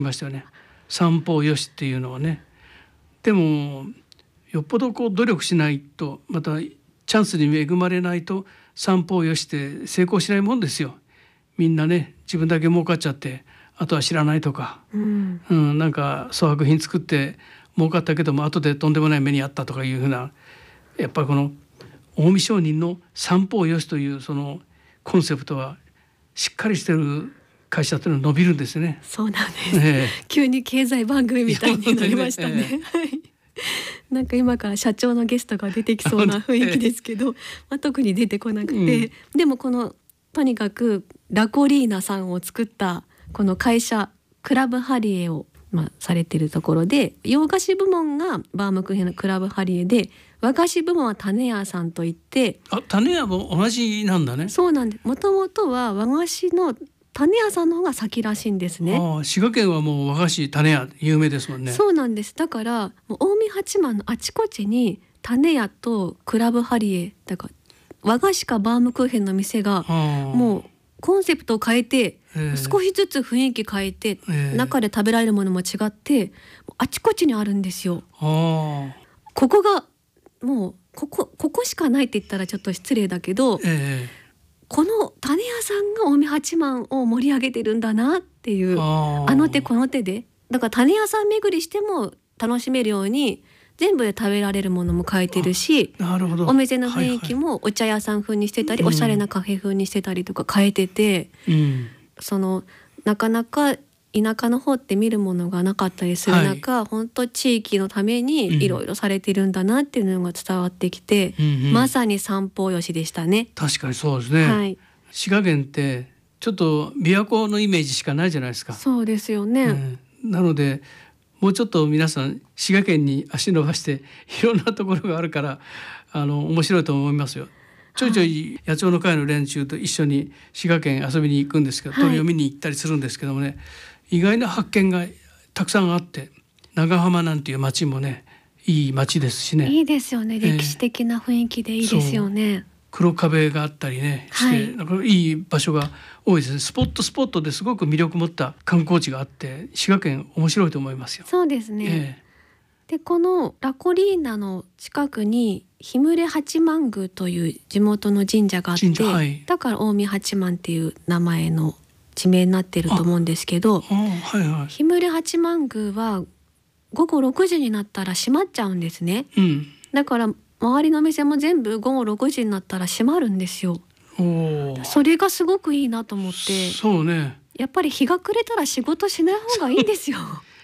ましたよね。三方よしっていうのはね。でもよっぽど努力しないと、またチャンスに恵まれないと三方よしって成功しないもんですよ。みんなね、自分だけ儲かっちゃってあとは知らないとか、なんか粗悪品作って儲かったけども後でとんでもない目にあったとかいうふうな、やっぱりこの近江商人の三方よしというそのコンセプトはしっかりしてる会社というのは伸びるんですね。 そうなんです、急に経済番組みたいになりましたね。なんか今から社長のゲストが出てきそうな雰囲気ですけど、特に出てこなくて、でもこのとにかくラコリーナさんを作ったこの会社クラブハリエを、されているところで、洋菓子部門がバームクーヘンのクラブハリエで、和菓子部門は種屋さんといって、 種屋も同じなんだね。 そうなんです。もともとは和菓子の種屋さんの方が先らしいんですね。 滋賀県はもう和菓子種屋有名ですもんね。 そうなんです。だからもう近江八幡のあちこちに種屋とクラブハリエだから和菓子かバームクーヘンの店がもうコンセプトを変えて、少しずつ雰囲気変えて、中で食べられるものも違ってあちこちにあるんですよ。ここがもうここしかないって言ったらちょっと失礼だけど、この種屋さんが近江八幡を盛り上げてるんだなっていう、あの手この手で、だから種屋さん巡りしても楽しめるように全部で食べられるものも変えてるし、お店の雰囲気もお茶屋さん風にしてたり、おしゃれなカフェ風にしてたりとか変えてて、そのなかなか田舎の方って見るものがなかったりする中、本当地域のためにいろいろされてるんだなっていうのが伝わってきて、まさに三方よしでしたね。 確かにそうですね、滋賀県ってちょっと琵琶湖のイメージしかないじゃないですか。 そうですよね、 なのでもうちょっと皆さん滋賀県に足伸ばしていろんなところがあるから面白いと思いますよ。ちょいちょい野鳥の会の連中と一緒に滋賀県遊びに行くんですけど、鳥を見に行ったりするんですけどもね、意外な発見がたくさんあって、長浜なんていう町もねいい町ですしね。 いいですよね、歴史的な雰囲気でいいですよね。 黒壁があったりねして、なんかいい場所が多いですね。スポットですごく魅力持った観光地があって滋賀県面白いと思いますよ。 そうですね、でこのラコリーナの近くに氷室八幡宮という地元の神社があって、だから近江八幡っていう名前の地名になってると思うんですけど、氷室八幡宮は午後6時になったら閉まっちゃうんですね、だから周りの店も全部午後6時になったら閉まるんですよ。それがすごくいいなと思って。 そうね、 やっぱり日が暮れたら仕事しない方がいいんですよ。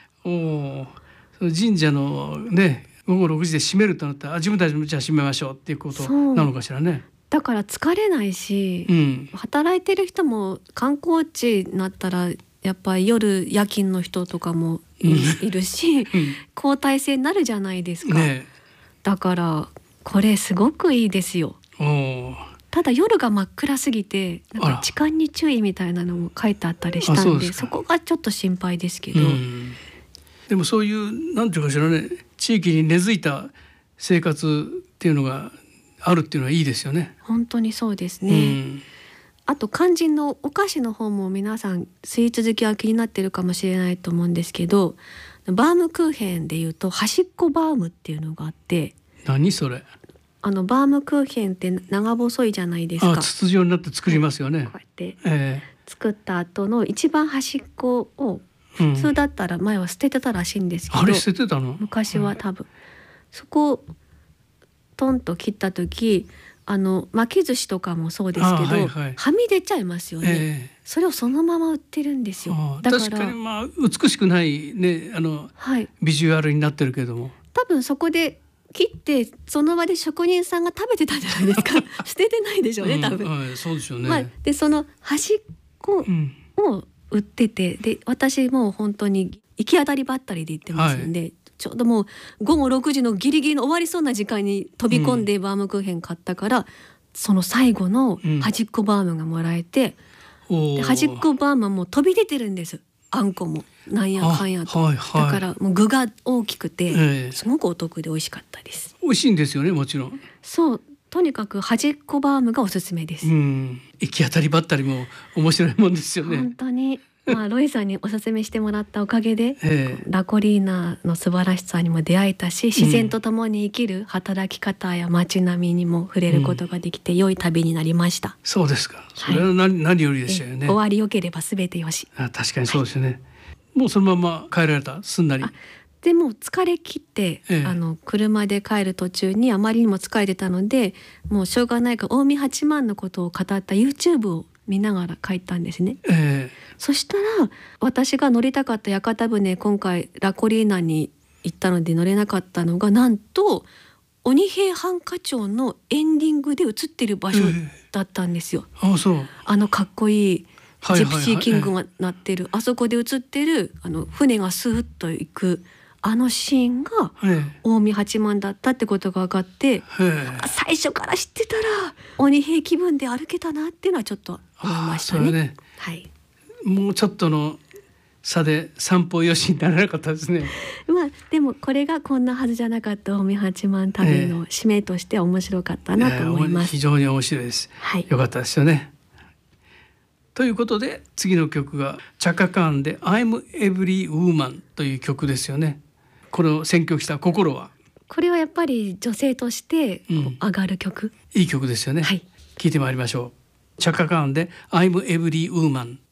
神社のね午後6時で閉めるとなったら自分たちもじゃあ閉めましょうっていうことなのかしらね。 だから疲れないし、働いてる人も観光地になったらやっぱり夜夜勤の人とかもいるし、交代制になるじゃないですか、だからこれすごくいいですよ。ただ夜が真っ暗すぎてなんか痴漢に注意みたいなのも書いてあったりしたんで、そこがちょっと心配ですけど、 でもそういうなんていうかしらね、地域に根付いた生活っていうのがあるっていうのはいいですよね。 本当にそうですね、あと肝心のお菓子の方も皆さんスイーツ好きは気になってるかもしれないと思うんですけど、バームクーヘンでいうと端っこバームっていうのがあって。 何それ？ バームクーヘンって長細いじゃないですか。 筒状になって作りますよね、 こうやって作った後の一番端っこを普通だったら前は捨ててたらしいんですけど、 あれ捨ててたの？ 昔は多分、そこをトンと切った時巻き寿司とかもそうですけど、はみ出ちゃいますよね、それをそのまま売ってるんですよ。だから確かに美しくないねビジュアルになってるけども、 多分そこで切ってその場で職人さんが食べてたんじゃないですか。捨ててないでしょうね多分、 そうですよね、 でその端っこを売ってて、で私もう本当に行き当たりばったりで行ってますんで、ちょうどもう午後6時のギリギリの終わりそうな時間に飛び込んでバームクーヘン買ったから、その最後の端っこバームがもらえて、で端っこバームはもう飛び出てるんです、あんこもなんやかんやと、だからもう具が大きくて、すごくお得で美味しかったです。 美味しいんですよね、もちろん。 そう、とにかく端っこバームがおすすめです。 行き当たりばったりも面白いもんですよね。 本当にまあロイさんにおすすめしてもらったおかげで、ラコリーナの素晴らしさにも出会えたし、自然と共に生きる働き方や街並みにも触れることができて、良い旅になりました。 そうですか。それは何よりでしたよね。 終わりよければ全てよし。 確かにそうですよね。もうそのまま帰られた、すんなり。 でも疲れ切って、車で帰る途中にあまりにも疲れてたので、もうしょうがないから近江八幡のことを語った YouTube を見ながら帰ったんですね。そしたら私が乗りたかった屋形船、今回ラコリーナに行ったので乗れなかったのが、なんと鬼平犯科帳のエンディングで映ってる場所だったんですよ。かっこいいジプシーキングが鳴ってる、あそこで映ってる船がスーッと行くシーンが近江八幡だったってことが分かって、最初から知ってたら鬼平気分で歩けたなっていうのはちょっと思いましたね。 もうちょっとの差で散歩よしにならなかったですね。 でもこれがこんなはずじゃなかった近江八幡旅の締めとしては面白かったなと思います。 非常に面白いです。よかったですよね。ということで次の曲がチャカカーンで I'm Every Woman という曲ですよね。これを選曲した心は？ これはやっぱり女性として上がる曲、 いい曲ですよね。聴いてまいりましょう。チャカカーンで I'm Every Woman。